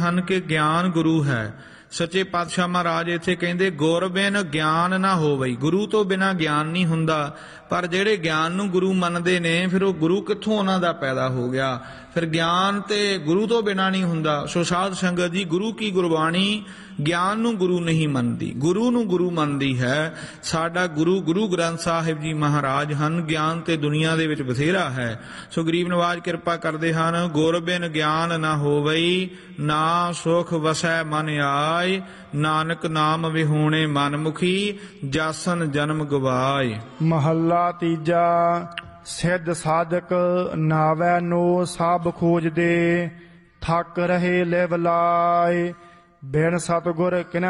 ਹਨ ਕਿ ਗਿਆਨ ਗੁਰੂ ਹੈ। ਸੱਚੇ ਪਾਤਸ਼ਾਹ ਮਹਾਰਾਜ ਇੱਥੇ ਕਹਿੰਦੇ ਗੁਰ ਬਿਨ ਗਿਆਨ ਨਾ ਹੋਵਈ। ਗੁਰੂ ਤੋਂ ਬਿਨਾਂ ਗਿਆਨ ਨਹੀਂ ਹੁੰਦਾ। ਪਰ ਜਿਹੜੇ ਗਿਆਨ ਨੂੰ ਗੁਰੂ ਮੰਨਦੇ ਨੇ ਫਿਰ ਉਹ ਗੁਰੂ ਕਿੱਥੋਂ ਉਹਨਾਂ ਦਾ ਪੈਦਾ ਹੋ ਗਿਆ। ਫਿਰ ਗਿਆਨ ਤੇ ਗੁਰੂ ਤੋਂ ਬਿਨਾਂ ਨਹੀਂ ਹੁੰਦਾ। ਸੋ ਸਾਧ ਸੰਗਤ ਜੀ, ਗੁਰੂ ਕੀ ਗੁਰਬਾਣੀ ਗਿਆਨ ਨੂੰ ਗੁਰੂ ਨਹੀਂ ਮੰਨਦੀ, ਗੁਰੂ ਨੂੰ ਗੁਰੂ ਮੰਨਦੀ ਹੈ। ਸਾਡਾ ਗੁਰੂ ਗੁਰੂ ਗ੍ਰੰਥ ਸਾਹਿਬ ਜੀ ਮਹਾਰਾਜ ਹਨ। ਗਿਆਨ ਤੇ ਦੁਨੀਆ ਦੇ ਵਿੱਚ ਬਥੇਰਾ ਹੈ। ਸੋ ਗਰੀਬ ਨਵਾਜ ਕਿਰਪਾ ਕਰਦੇ ਹਨ। ਗੁਰ ਬਿਨ ਗਿਆਨ ਨਾ ਹੋਵਈ, ਨਾ ਸੁਖ ਵਸੈ ਮਨ ਆਏ। ਨਾਨਕ ਨਾਮ ਵਿਹੂਣੇ ਮਨਮੁਖੀ, ਜਾਸਨ ਜਨਮ ਗਵਾਏ। ਮਹੱਲਾ ਤੀਜਾ। ਸਿੱਧ ਸਾਧਕ ਨਾਵੈ ਨੋ ਸਭ ਖੋਜਦੇ, ਥੱਕ ਰਹੇ ਲਿਵ ਲਾਏ। ਬਿਨ ਸਤਿਗੁਰ ਕਿਨੈ